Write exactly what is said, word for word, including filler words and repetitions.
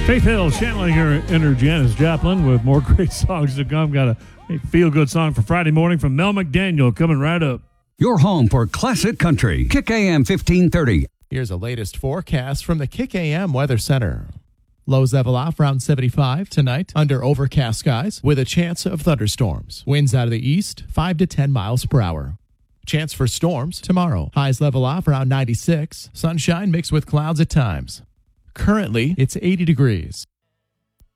Faith Hill channeling her inner Janis Joplin with more great songs to come. Got a feel-good song for Friday morning from Mel McDaniel coming right up. Your home for classic country. Kick A M fifteen thirty. Here's a latest forecast from the Kick A M Weather Center. Lows level off around seventy-five tonight under overcast skies with a chance of thunderstorms. Winds out of the east, five to ten miles per hour. Chance for storms tomorrow. Highs level off around ninety-six. Sunshine mixed with clouds at times. Currently, it's eighty degrees.